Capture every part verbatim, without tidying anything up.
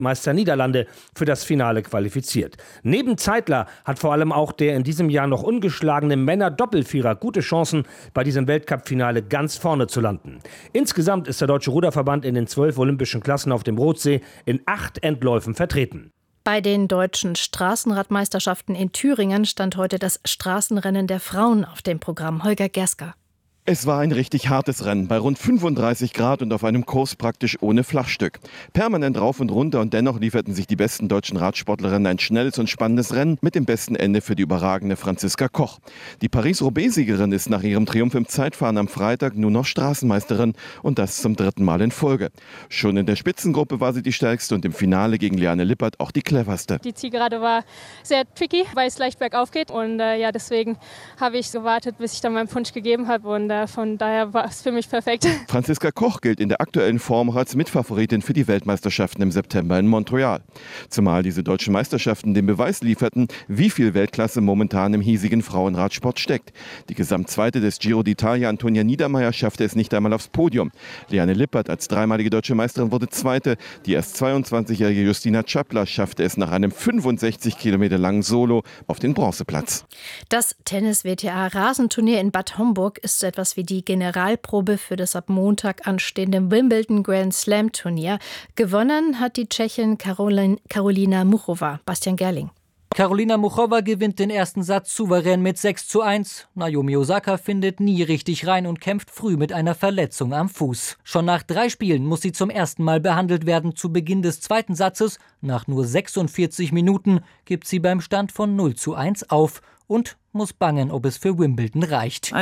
Meister Niederlande für das Finale qualifiziert. Neben Zeitler hat vor allem auch der in diesem Jahr noch ungeschlagene Männer-Doppelvierer gute Chancen, bei diesem Weltcup-Finale ganz vorne zu landen. Insgesamt ist der Deutsche Ruderverband in den zwölf olympischen Klassen auf dem Rotsee in acht Endläufen vertreten. Bei den deutschen Straßenradmeisterschaften in Thüringen stand heute das Straßenrennen der Frauen auf dem Programm. Holger Gersker. Es war ein richtig hartes Rennen, bei rund fünfunddreißig Grad und auf einem Kurs praktisch ohne Flachstück. Permanent rauf und runter und dennoch lieferten sich die besten deutschen Radsportlerinnen ein schnelles und spannendes Rennen mit dem besten Ende für die überragende Franziska Koch. Die Paris-Roubaix-Siegerin ist nach ihrem Triumph im Zeitfahren am Freitag nun noch Straßenmeisterin und das zum dritten Mal in Folge. Schon in der Spitzengruppe war sie die stärkste und im Finale gegen Liane Lippert auch die cleverste. Die Zielgerade war sehr tricky, weil es leicht bergauf geht und äh, ja, deswegen habe ich gewartet, bis ich dann meinen Punch gegeben habe und von daher war es für mich perfekt. Franziska Koch gilt in der aktuellen Form auch als Mitfavoritin für die Weltmeisterschaften im September in Montreal. Zumal diese deutschen Meisterschaften den Beweis lieferten, wie viel Weltklasse momentan im hiesigen Frauenradsport steckt. Die Gesamtzweite des Giro d'Italia, Antonia Niedermeyer, schaffte es nicht einmal aufs Podium. Liane Lippert als dreimalige deutsche Meisterin wurde Zweite. Die erst zweiundzwanzigjährige Justina Czapla schaffte es nach einem fünfundsechzig Kilometer langen Solo auf den Bronzeplatz. Das Tennis-W T A-Rasenturnier in Bad Homburg ist so etwas wie die Generalprobe für das ab Montag anstehende Wimbledon Grand Slam Turnier. Gewonnen hat die Tschechin Karolin, Karolina Muchova. Bastian Gerling. Karolina Muchova gewinnt den ersten Satz souverän mit sechs zu eins. Naomi Osaka findet nie richtig rein und kämpft früh mit einer Verletzung am Fuß. Schon nach drei Spielen muss sie zum ersten Mal behandelt werden. Zu Beginn des zweiten Satzes, nach nur sechsundvierzig Minuten, gibt sie beim Stand von null zu eins auf und muss bangen, ob es für Wimbledon reicht.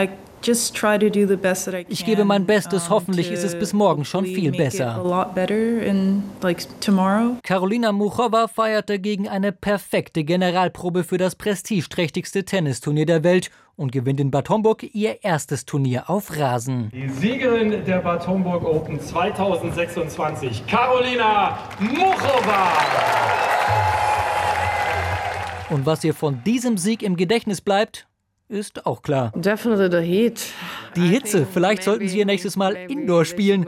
Ich gebe mein Bestes, hoffentlich ist es bis morgen schon viel besser. Karolina Muchova feierte gegen eine perfekte Generalprobe für das prestigeträchtigste Tennisturnier der Welt und gewinnt in Bad Homburg ihr erstes Turnier auf Rasen. Die Siegerin der Bad Homburg Open zweitausendsechsundzwanzig, Karolina Muchova. Und was ihr von diesem Sieg im Gedächtnis bleibt, ist auch klar. Die Hitze, vielleicht sollten sie ihr nächstes Mal Indoor spielen.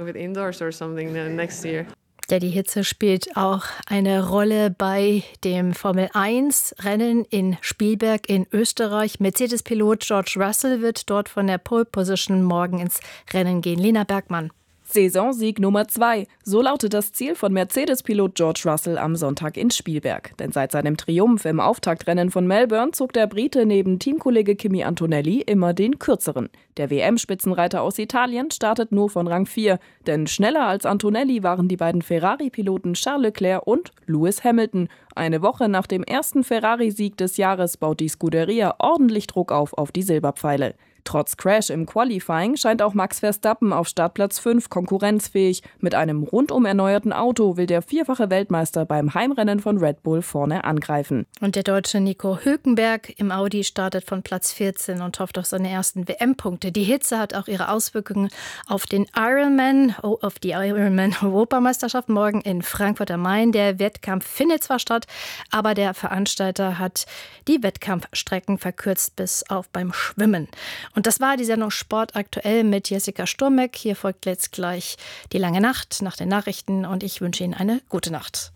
Ja, die Hitze spielt auch eine Rolle bei dem Formel eins Rennen in Spielberg in Österreich. Mercedes-Pilot George Russell wird dort von der Pole Position morgen ins Rennen gehen. Lena Bergmann. Saisonsieg Nummer zwei. So lautet das Ziel von Mercedes-Pilot George Russell am Sonntag in Spielberg. Denn seit seinem Triumph im Auftaktrennen von Melbourne zog der Brite neben Teamkollege Kimi Antonelli immer den kürzeren. Der W M-Spitzenreiter aus Italien startet nur von Rang vier. Denn schneller als Antonelli waren die beiden Ferrari-Piloten Charles Leclerc und Lewis Hamilton. Eine Woche nach dem ersten Ferrari-Sieg des Jahres baut die Scuderia ordentlich Druck auf auf die Silberpfeile. Trotz Crash im Qualifying scheint auch Max Verstappen auf Startplatz fünf konkurrenzfähig. Mit einem rundum erneuerten Auto will der vierfache Weltmeister beim Heimrennen von Red Bull vorne angreifen. Und der Deutsche Nico Hülkenberg im Audi startet von Platz vierzehn und hofft auf seine ersten W M-Punkte. Die Hitze hat auch ihre Auswirkungen auf den Ironman, auf die Ironman-Europameisterschaft morgen in Frankfurt am Main. Der Wettkampf findet zwar statt, aber der Veranstalter hat die Wettkampfstrecken verkürzt bis auf beim Schwimmen. Und das war die Sendung Sport aktuell mit Jessica Sturmeck. Hier folgt jetzt gleich die lange Nacht nach den Nachrichten und ich wünsche Ihnen eine gute Nacht.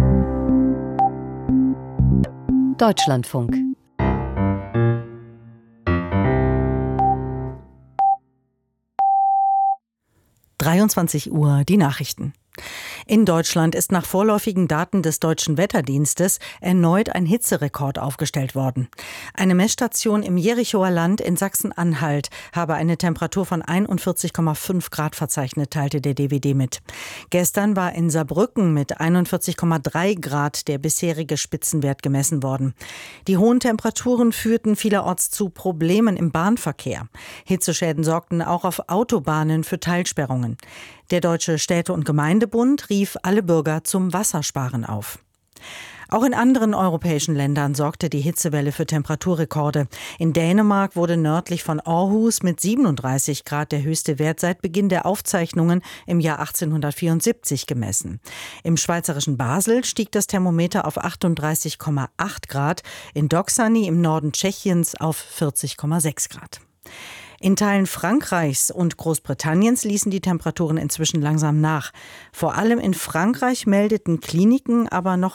Deutschlandfunk. dreiundzwanzig Uhr, die Nachrichten. In Deutschland ist nach vorläufigen Daten des Deutschen Wetterdienstes erneut ein Hitzerekord aufgestellt worden. Eine Messstation im Jerichoer Land in Sachsen-Anhalt habe eine Temperatur von einundvierzig Komma fünf Grad verzeichnet, teilte der D W D mit. Gestern war in Saarbrücken mit einundvierzig Komma drei Grad der bisherige Spitzenwert gemessen worden. Die hohen Temperaturen führten vielerorts zu Problemen im Bahnverkehr. Hitzeschäden sorgten auch auf Autobahnen für Teilsperrungen. Der Deutsche Städte- und Gemeindebund rief alle Bürger zum Wassersparen auf. Auch in anderen europäischen Ländern sorgte die Hitzewelle für Temperaturrekorde. In Dänemark wurde nördlich von Aarhus mit siebenunddreißig Grad der höchste Wert seit Beginn der Aufzeichnungen im Jahr achtzehnhundertvierundsiebzig gemessen. Im schweizerischen Basel stieg das Thermometer auf achtunddreißig Komma acht Grad, in Doksany im Norden Tschechiens auf vierzig Komma sechs Grad. In Teilen Frankreichs und Großbritanniens ließen die Temperaturen inzwischen langsam nach. Vor allem in Frankreich meldeten Kliniken aber noch